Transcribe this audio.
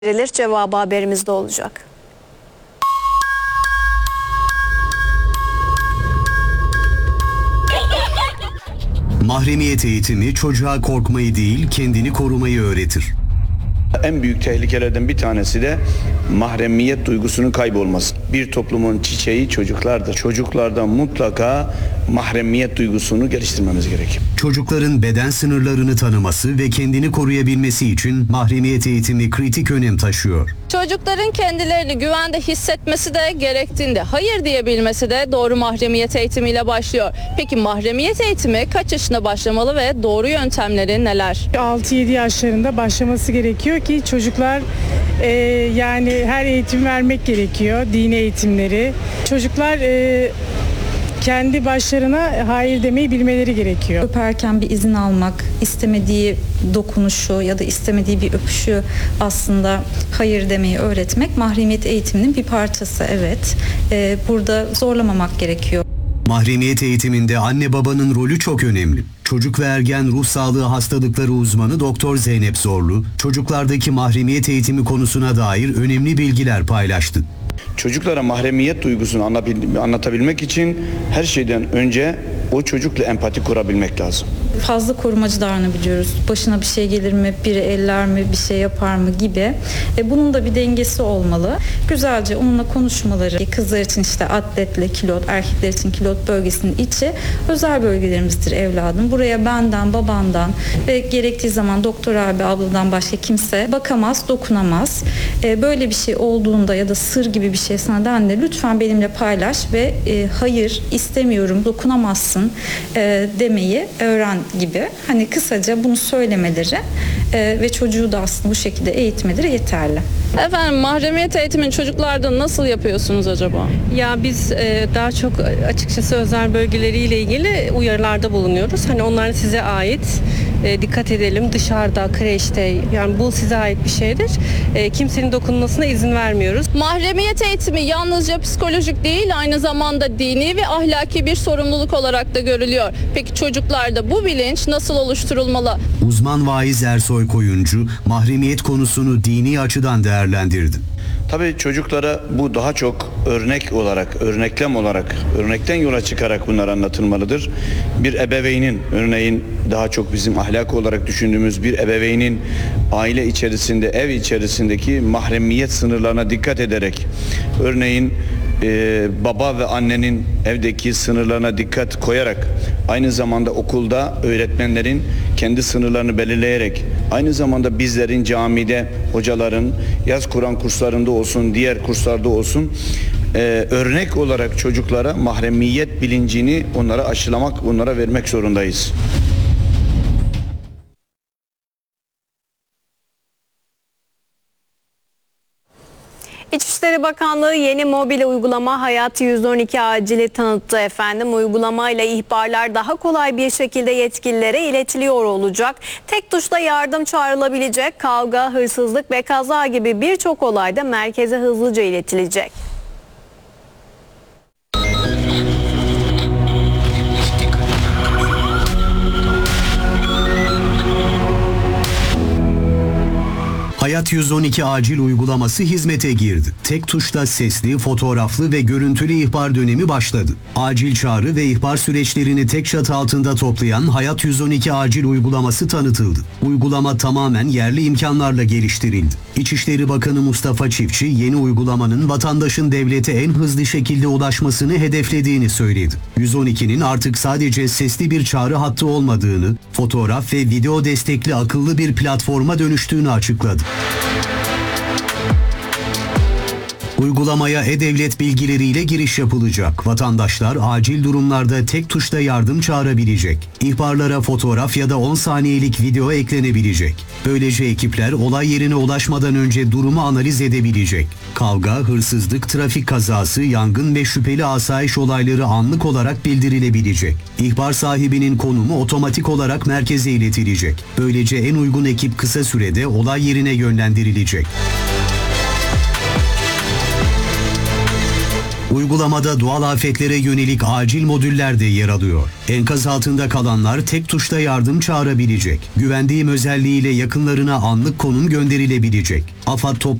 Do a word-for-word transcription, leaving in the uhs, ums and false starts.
verilir. Cevabı haberimizde olacak. Mahremiyet eğitimi çocuğa korkmayı değil, kendini korumayı öğretir. En büyük tehlikelerden bir tanesi de mahremiyet duygusunun kaybolması. Bir toplumun çiçeği çocuklardır. Çocuklarda mutlaka mahremiyet duygusunu geliştirmemiz gerekiyor. Çocukların beden sınırlarını tanıması ve kendini koruyabilmesi için mahremiyet eğitimi kritik önem taşıyor. Çocukların kendilerini güvende hissetmesi de gerektiğinde hayır diyebilmesi de doğru mahremiyet eğitimiyle başlıyor. Peki mahremiyet eğitimi kaç yaşında başlamalı ve doğru yöntemleri neler? altı yedi yaşlarında başlaması gerekiyor ki çocuklar e, yani her eğitim vermek gerekiyor, dini eğitimleri. Çocuklar e, kendi başlarına hayır demeyi bilmeleri gerekiyor. Öperken bir izin almak, istemediği dokunuşu ya da istemediği bir öpüşü aslında hayır demeyi öğretmek mahremiyet eğitiminin bir parçası, evet. Ee, burada zorlamamak gerekiyor. Mahremiyet eğitiminde anne babanın rolü çok önemli. Çocuk ve ergen ruh sağlığı hastalıkları uzmanı Doktor Zeynep Zorlu, çocuklardaki mahremiyet eğitimi konusuna dair önemli bilgiler paylaştı. Çocuklara mahremiyet duygusunu anlatabilmek için her şeyden önce o çocukla empati kurabilmek lazım. Fazla korumacı davranabiliyoruz. Başına bir şey gelir mi, biri eller mi, bir şey yapar mı gibi. E, bunun da bir dengesi olmalı. Güzelce onunla konuşmaları, kızlar için işte atletle kilot, erkekler için kilot bölgesinin içi özel bölgelerimizdir evladım. Buraya benden, babandan ve gerektiği zaman doktor abi, abladan başka kimse bakamaz, dokunamaz. E, böyle bir şey olduğunda ya da sır gibi bir şey sana dendiğinde lütfen benimle paylaş ve e, hayır, istemiyorum, dokunamazsın e, demeyi öğren gibi. Hani kısaca bunu söylemeleri e, ve çocuğu da aslında bu şekilde eğitmeleri yeterli. Efendim mahremiyet eğitimini çocuklarda nasıl yapıyorsunuz acaba? Ya biz e, daha çok açıkçası özel bölgeleriyle ilgili uyarılarda bulunuyoruz. Hani onlar size ait. E, dikkat edelim, dışarıda, kreşte, yani bu size ait bir şeydir. E, kimsenin dokunmasına izin vermiyoruz. Mahremiyet eğitimi yalnızca psikolojik değil, aynı zamanda dini ve ahlaki bir sorumluluk olarak da görülüyor. Peki çocuklarda bu bilinç nasıl oluşturulmalı? Uzman vaiz Ersoy Koyuncu, mahremiyet konusunu dini açıdan değerlendirdi. Tabii çocuklara bu daha çok örnek olarak, örneklem olarak, örnekten yola çıkarak bunlar anlatılmalıdır. Bir ebeveynin, örneğin daha çok bizim ahlak olarak düşündüğümüz bir ebeveynin aile içerisinde, ev içerisindeki mahremiyet sınırlarına dikkat ederek, örneğin Ee, baba ve annenin evdeki sınırlarına dikkat koyarak, aynı zamanda okulda öğretmenlerin kendi sınırlarını belirleyerek, aynı zamanda bizlerin camide, hocaların yaz Kur'an kurslarında olsun, diğer kurslarda olsun e, örnek olarak çocuklara mahremiyet bilincini onlara aşılamak, onlara vermek zorundayız. İçişleri Bakanlığı yeni mobil uygulama Hayat yüz on iki Acil'i tanıttı efendim. Uygulamayla ihbarlar daha kolay bir şekilde yetkililere iletiliyor olacak. Tek tuşla yardım çağrılabilecek, kavga, hırsızlık ve kaza gibi birçok olayda merkeze hızlıca iletilecek. Hayat yüz on iki Acil uygulaması hizmete girdi. Tek tuşla sesli, fotoğraflı ve görüntülü ihbar dönemi başladı. Acil çağrı ve ihbar süreçlerini tek çatı altında toplayan Hayat yüz on iki Acil uygulaması tanıtıldı. Uygulama tamamen yerli imkanlarla geliştirildi. İçişleri Bakanı Mustafa Çiftçi, yeni uygulamanın vatandaşın devlete en hızlı şekilde ulaşmasını hedeflediğini söyledi. yüz on ikinin artık sadece sesli bir çağrı hattı olmadığını, fotoğraf ve video destekli akıllı bir platforma dönüştüğünü açıkladı. Uygulamaya e-devlet bilgileriyle giriş yapılacak. Vatandaşlar acil durumlarda tek tuşla yardım çağırabilecek. İhbarlara fotoğraf ya da on saniyelik video eklenebilecek. Böylece ekipler olay yerine ulaşmadan önce durumu analiz edebilecek. Kavga, hırsızlık, trafik kazası, yangın ve şüpheli asayiş olayları anlık olarak bildirilebilecek. İhbar sahibinin konumu otomatik olarak merkeze iletilecek. Böylece en uygun ekip kısa sürede olay yerine yönlendirilecek. Uygulamada doğal afetlere yönelik acil modüller de yer alıyor. Enkaz altında kalanlar tek tuşla yardım çağırabilecek. Güvendiğim özelliğiyle yakınlarına anlık konum gönderilebilecek. AFAD